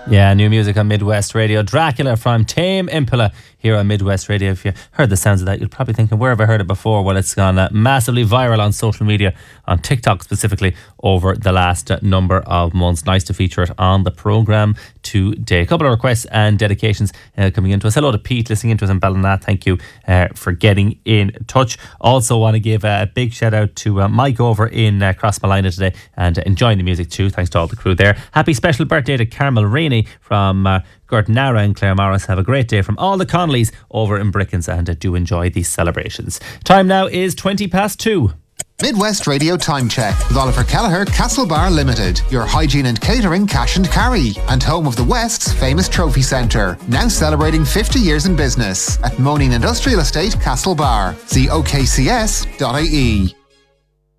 Yeah, new music on Midwest Radio. Dracula from Tame Impala here on Midwest Radio. If you heard the sounds of that, you're probably thinking, where have I heard it before? Well, it's gone massively viral on social media, on TikTok specifically, over the last number of months. Nice to feature it on the programme today. A couple of requests and dedications coming into us. Hello to Pete, listening into us in Ballina. Thank you for getting in touch. Also want to give a big shout out to Mike over in Crossmalina today and enjoying the music too. Thanks to all the crew there. Happy special birthday to Carmel Rainey from Gurtnara and Clare Morris. Have a great day from all the Conleys over in Brickens, and do enjoy these celebrations. Time now is 2:20. Midwest Radio Time Check with Oliver Kelleher, Castlebar Limited, your hygiene and catering cash and carry, and home of the West's famous trophy centre. Now celebrating 50 years in business at Moaning Industrial Estate, Castlebar. See okcs.ie.